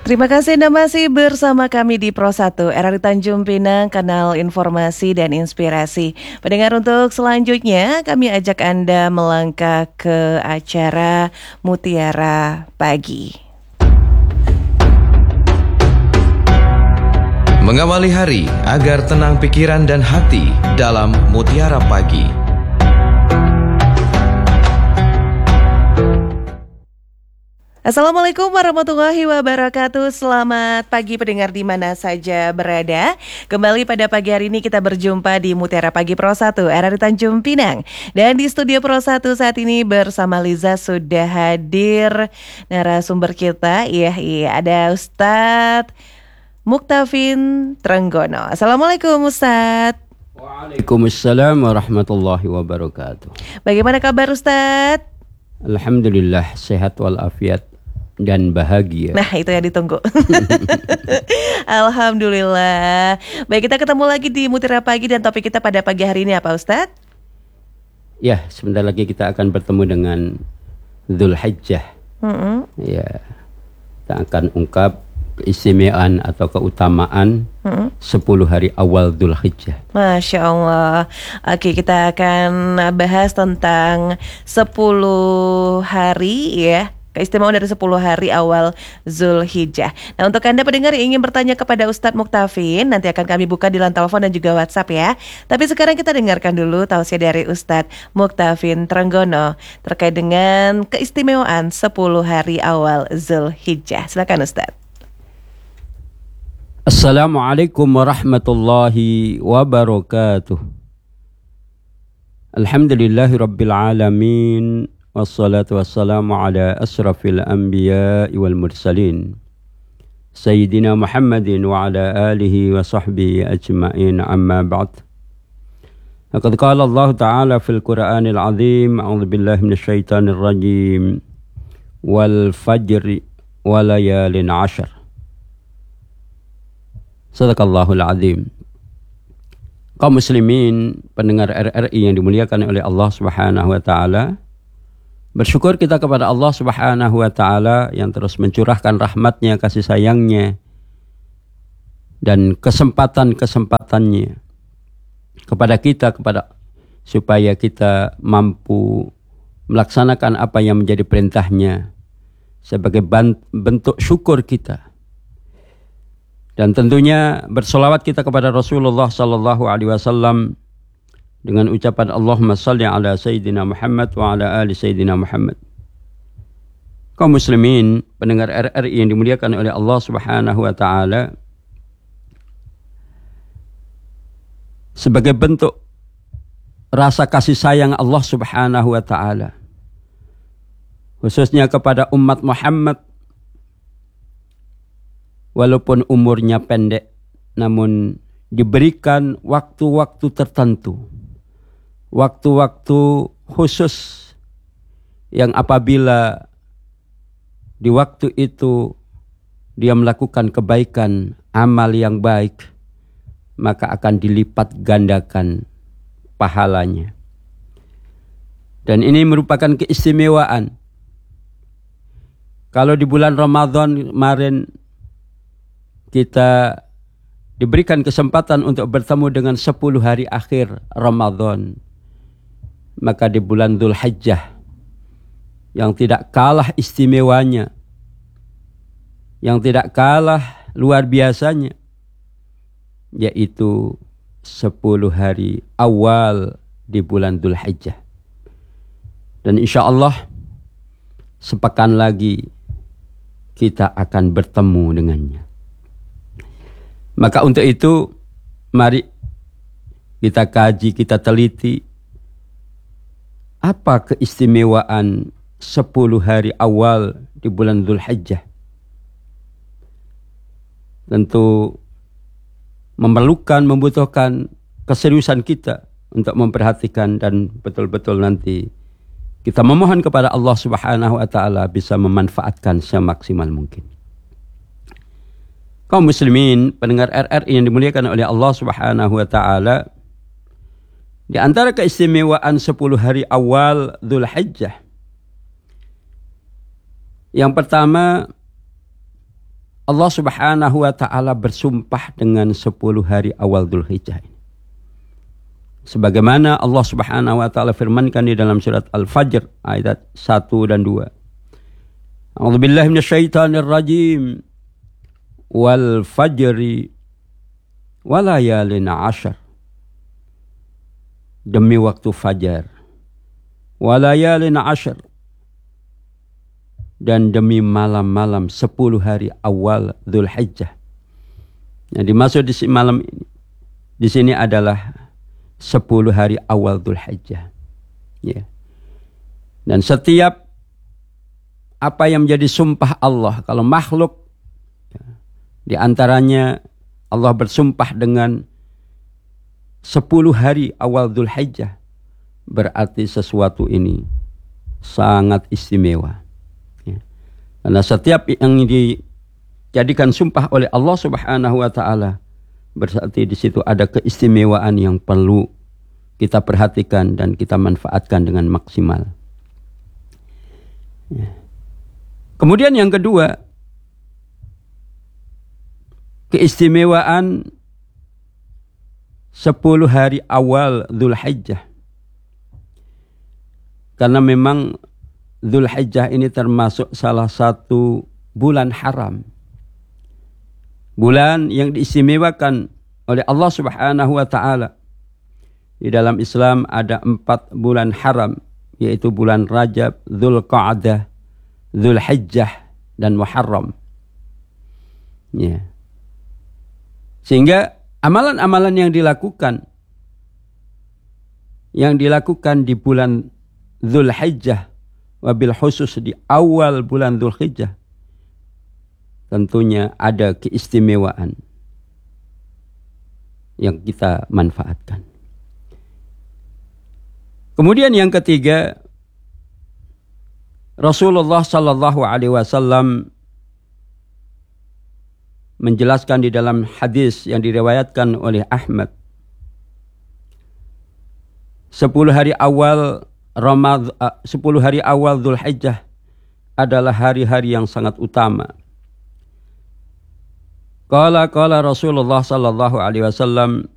Terima kasih Anda masih bersama kami di Pro 1 RRI Tanjung Pinang, kanal informasi dan inspirasi. Pendengar, untuk selanjutnya kami ajak Anda melangkah ke acara Mutiara Pagi. Mengawali hari agar tenang pikiran dan hati dalam Mutiara Pagi. Assalamualaikum warahmatullahi wabarakatuh. Selamat pagi pendengar di mana saja berada. Kembali pada pagi hari ini kita berjumpa di Mutiara Pagi Pro 1 RRI Tanjung Pinang. Dan di studio Pro 1 saat ini bersama Liza sudah hadir narasumber kita. Iya, ada Ustadz Muktafin Trenggono. Assalamualaikum Ustadz. Waalaikumsalam warahmatullahi wabarakatuh. Bagaimana kabar Ustadz? Alhamdulillah, sehat walafiat dan bahagia. Nah, itu yang ditunggu. Alhamdulillah. Baik, kita ketemu lagi di Mutiara Pagi dan topik kita pada pagi hari ini apa Ustadz? Ya, sebentar lagi kita akan bertemu dengan Dzulhijjah. Ya, kita akan ungkap keistimewaan atau keutamaan 10 hari awal Dzulhijjah. Masya Allah. Oke, kita akan bahas tentang 10 hari ya, keistimewaan dari 10 hari awal Dzulhijjah. Nah, untuk Anda pendengar yang ingin bertanya kepada Ustadz Muktafin, nanti akan kami buka di line telepon dan juga WhatsApp ya. Tapi sekarang kita dengarkan dulu tausiah dari Ustadz Muktafin Trenggono terkait dengan keistimewaan 10 hari awal Dzulhijjah. Silakan Ustadz. Assalamualaikum warahmatullahi wabarakatuh. Alhamdulillahi rabbil alamin. Wassalatu wassalamu ala asrafil anbiya wal mursalin Sayyidina Muhammadin wa ala alihi wa sahbihi ajma'in, amma ba'd. Laqad qala Allah ta'ala fil Qur'anil azim, a'udzu billahi minasyaitonir rajim, wal fajri wa layalin 'ashr. Sadaqallahul azim. Kaum muslimin, pendengar RRI yang dimuliakan oleh Allah Subhanahu wa taala, bersyukur kita kepada Allah Subhanahu wa taala yang terus mencurahkan rahmatnya, kasih sayangnya dan kesempatan-kesempatannya kepada kita, supaya kita mampu melaksanakan apa yang menjadi perintahnya sebagai bentuk syukur kita. Dan tentunya bersolawat kita kepada Rasulullah sallallahu alaihi wasallam dengan ucapan Allahumma salli ala Sayyidina Muhammad wa ala ali Sayyidina Muhammad. Kaum muslimin, pendengar RRI yang dimuliakan oleh Allah Subhanahu wa taala, sebagai bentuk rasa kasih sayang Allah Subhanahu wa taala khususnya kepada umat Muhammad, walaupun umurnya pendek, namun diberikan waktu-waktu tertentu, waktu-waktu khusus yang apabila di waktu itu dia melakukan kebaikan, amal yang baik, maka akan dilipat gandakan pahalanya. Dan ini merupakan keistimewaan. Kalau di bulan Ramadan kemarin kita diberikan kesempatan untuk bertemu dengan 10 hari akhir Ramadan, maka di bulan Dzulhijjah yang tidak kalah istimewanya, yang tidak kalah luar biasanya, yaitu 10 hari awal di bulan Dzulhijjah. Dan insya Allah sepekan lagi kita akan bertemu dengannya. Maka untuk itu mari kita kaji, kita teliti apa keistimewaan 10 hari awal di bulan Dzulhijjah. Tentu membutuhkan keseriusan kita untuk memperhatikan dan betul-betul nanti kita memohon kepada Allah Subhanahu wa taala bisa memanfaatkan semaksimal mungkin. Kaum muslimin, pendengar RRI yang dimuliakan oleh Allah Subhanahu wa taala, di antara keistimewaan 10 hari awal Dzulhijjah, yang pertama Allah Subhanahu wa taala bersumpah dengan 10 hari awal Dzulhijjah ini. Sebagaimana Allah Subhanahu wa taala firmankan di dalam surat Al-Fajr ayat 1 dan 2. A'udzubillahi minasyaitonir rajim. Wal fajri walayalin 'ashr. Demi waktu fajar. Walayalin 'ashr. Dan demi malam-malam 10 hari awal Dzulhijjah. Yang dimaksud di malam ini di sini adalah 10 hari awal Dzulhijjah. Ya. Dan setiap apa yang menjadi sumpah Allah, kalau makhluk di antaranya Allah bersumpah dengan 10 hari awal Dzulhijjah, berarti sesuatu ini sangat istimewa. Karena setiap yang dijadikan sumpah oleh Allah Subhanahu wa taala, berarti di situ ada keistimewaan yang perlu kita perhatikan dan kita manfaatkan dengan maksimal. Kemudian yang kedua, keistimewaan 10 hari awal Dzulhijjah. Karena memang Dzulhijjah ini termasuk salah satu bulan haram. Bulan yang diistimewakan oleh Allah Subhanahu wa taala. Di dalam Islam ada 4 bulan haram, yaitu bulan Rajab, Dzulqa'dah, Dzulhijjah dan Muharram. Ya. Sehingga amalan-amalan yang dilakukan di bulan Dzulhijjah, wabil khusus di awal bulan Dzulhijjah, tentunya ada keistimewaan yang kita manfaatkan. Kemudian yang ketiga, Rasulullah sallallahu alaihi wasallam menjelaskan di dalam hadis yang diriwayatkan oleh Ahmad, 10 hari awal 10 hari awal Dzulhijjah adalah hari-hari yang sangat utama. Qala Rasulullah sallallahu alaihi wasallam,